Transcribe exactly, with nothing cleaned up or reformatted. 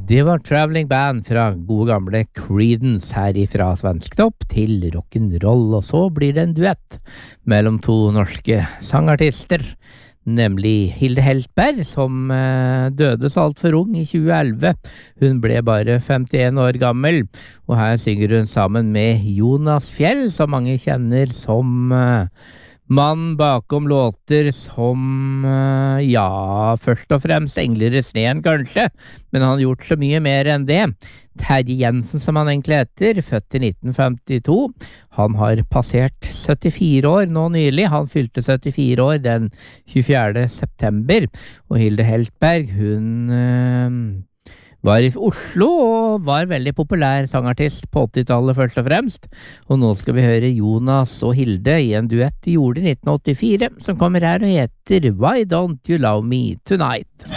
Det var Traveling Band fra gode gamle Creedence her ifra Svensktopp til rock'n'roll, og så blir det en duett mellom to norske sangartister, nemlig Hilde Heltberg, som eh, døde så alt for ung i tjue elleve. Hun ble bare femtien år gammel, og her synger hun sammen med Jonas Fjell, som mange kjenner som eh, mann bakom låter som, uh, ja, først og fremst Engler i sneen kanskje, men han har gjort så mye mer enn det. Terje Jensen, som han egentlig heter, født i nitten femtito. Han har passert syttifire år nå nylig. Han fylte syttifire år den tjuefjerde september, og Hilde Heltberg, hun uh, var i Oslo og var veldig populær sangartist på åttitallet først og fremst. Og nå skal vi høre Jonas og Hilde i en duett de gjorde i nitten åttifire, som kommer her og heter Why Don't You Love Me Tonight?